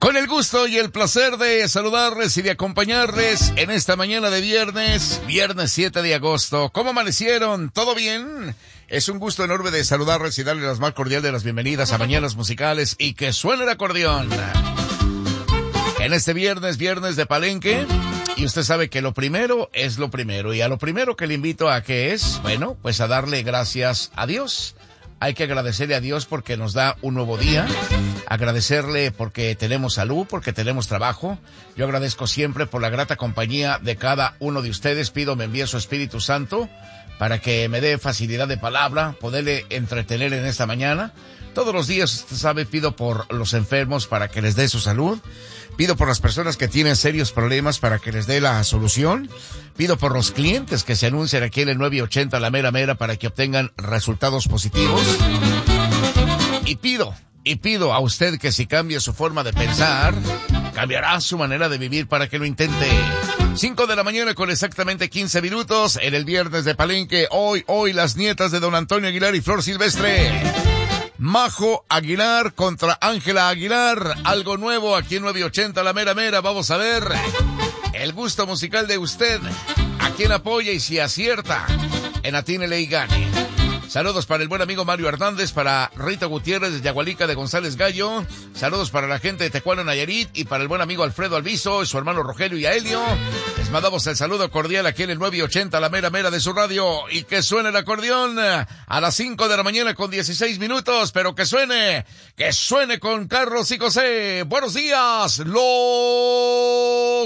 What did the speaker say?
Con el gusto y el placer de saludarles y de acompañarles en esta mañana de viernes 7 de agosto. ¿Cómo amanecieron? ¿Todo bien? Es un gusto enorme de saludarles y darles las más cordiales de las bienvenidas a Mañanas Musicales y que suene el acordeón. En este viernes de Palenque, y usted sabe que lo primero es lo primero, y a lo primero que le invito a que es, bueno, pues a darle gracias a Dios. Hay que agradecerle a Dios porque nos da un nuevo día, agradecerle porque tenemos salud, porque tenemos trabajo. Yo agradezco siempre por la grata compañía de cada uno de ustedes. Pido me envíe su Espíritu Santo para que me dé facilidad de palabra, poderle entretener en esta mañana. Todos los días, usted sabe, pido por los enfermos para que les dé su salud. Pido por las personas que tienen serios problemas para que les dé la solución. Pido por los clientes que se anuncian aquí en el 980 La Mera para que obtengan resultados positivos. Y pido a usted que si cambia su forma de pensar, cambiará su manera de vivir para que lo intente. 5 de la mañana con exactamente 15 minutos en el viernes de Palenque. Hoy las nietas de don Antonio Aguilar y Flor Silvestre. Majo Aguilar contra Ángela Aguilar. Algo nuevo aquí en 980 La Mera. Vamos a ver el gusto musical de usted. A quien apoya y si acierta, en atínele y gane. Saludos para el buen amigo Mario Hernández, para Rita Gutiérrez de Yagualica de González Gallo. Saludos para la gente de Tecuano, Nayarit, y para el buen amigo Alfredo Alviso, su hermano Rogelio y Aelio. Les mandamos el saludo cordial aquí en el 980 La Mera de su radio. Y que suene el acordeón a las 5 de la mañana con 16 minutos, pero que suene con Carlos y José. Buenos días, los